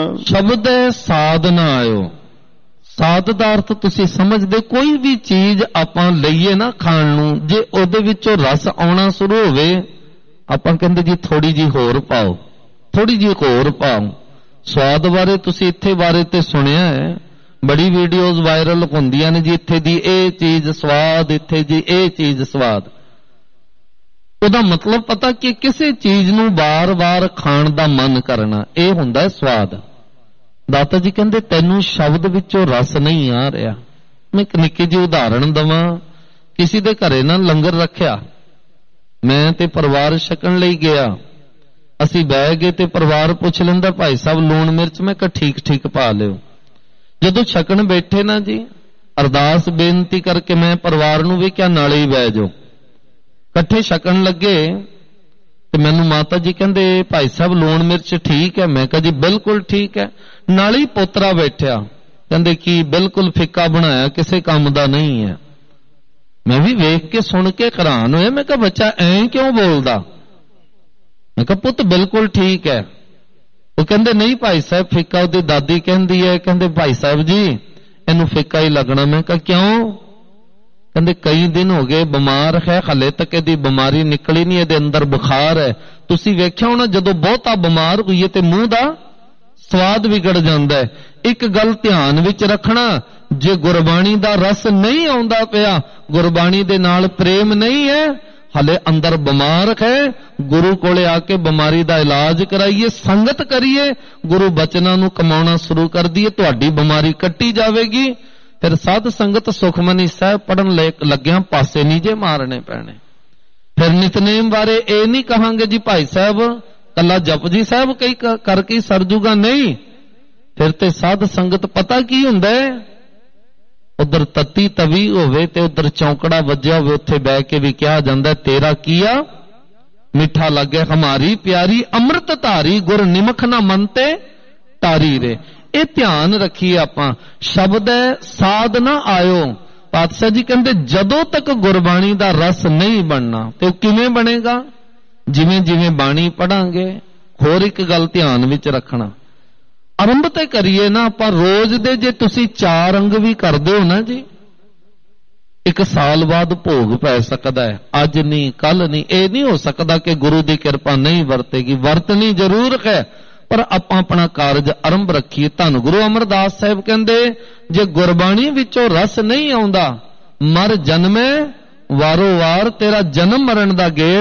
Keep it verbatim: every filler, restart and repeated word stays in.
शब्द है साध ना आयो। साध दा अर्थ तुसी समझदे, कोई भी चीज आपां लईए ना खाण नूं, जे ओहदे विचों रस आउणा शुरू होवे आपां कहंदे जी थोड़ी जी होर पाओ, थोड़ी जी होर पाओ। स्वाद बारे तुसी इत्थे बारे ते सुनिया है, बड़ी वीडियोज वायरल होंदियां ने जी, इत्थे दी इह चीज स्वाद, इत्थे जी इह चीज स्वाद। ਉਹਦਾ मतलब पता कि किसी चीज नूं बार बार खाण दा मन करना, यह हुंदा है स्वाद। दाता जी कहंदे तैनूं शब्द विचों रस नहीं आ रहा। मैं एक निक्की जी उदाहरण दवां। किसी दे घरे ना लंगर रखिया, मैं ते परिवार छकण लई गया। असीं बह गए ते परिवार पुछ लैंदा भाई साहब लूण मिर्च, मैं कहा ठीक ठीक पा लिओ। जदों छकण बैठे ना जी, अरदास बेनती करके मैं परिवार नूं वेखिया नाले ही बह जाओ। कट्ठे छकण लगे ते मैनूं माता जी कहंदे भाई साहब लूण मिर्च ठीक है? मैं कहा जी बिल्कुल ठीक है। नाले ही पोतरा बैठा, कहंदे कि बिल्कुल फिक्का बनाया, किसी काम दा नहीं है। मैं भी वेख के सुन के हैरान होया। मैं कहा बच्चा ऐं क्यों बोलदा? मैं कहा पुत बिल्कुल ठीक है। वो कहंदे नहीं भाई साहब फिक्का उहदी दादी कहंदी है। कहंदे भाई साहब जी इहनूं फिक्का ही लगना। मैं कहा क्यों? कहंदे कई दिन हो गए बीमार है, हले तक इहदी बीमारी निकली नहीं, इहदे अंदर बुखार है। तुसीं वेख्या होना जदों बहुता बीमार होईए ते मूँह दा स्वाद विगड़ जांदा है। एक गल ध्यान विच रखना, जे गुरबाणी दा रस नहीं आउंदा पिया, गुरबाणी दे नाल प्रेम नहीं है, हले अंदर बीमार है, गुरु कोले आके बीमारी दा इलाज कराइए, संगत करिए, गुरु बचनां नूं कमाउणा शुरू कर दईए, तुहाडी बीमारी कट्टी जावेगी। फिर साध संगत सुखमनी साहब पढ़न लग्या पासे नहीं जे मारने पैने। फिर नितनेम बारे ये नहीं कहांगे जी भाई साहब कला जपजी साहब कई करके सरजूगा, नहीं। फिर ते साध संगत पता की हुंदा है, उधर तत्ती तवी होवे ते उधर चौंकड़ा वज्या होवे, उत्थे बह के भी कहा जांदा तेरा किया मिठा लगे हमारी प्यारी, अमृत धारी गुर निमख ना मनते तारी रे। ये ध्यान रखिए आपां। शब्द है साध ना आयो। पातशाह जी कहंदे जदों तक गुरबाणी दा रस नहीं बनना ते किवें बनेगा? जिवें जिवें बाणी पढ़ांगे। होर एक गल ध्यान विच रखना, आरंभ ते करिए ना आपां रोज दे, जे तुसीं चार अंग भी करदे हो ना जी, एक साल बाद भोग पै सकदा है। अज नहीं कल नहीं, ये नहीं हो सकता कि गुरु की कृपा नहीं वरतेगी। वरतनी जरूर है, पर आपां अपना कारज आरंभ रखिए। धन गुरु अमरदास साहब कहंदे जे गुरबाणी विचों रस नहीं आउंदा, मर जन्मे वारो वार तेरा जन्म मरण दा गेड़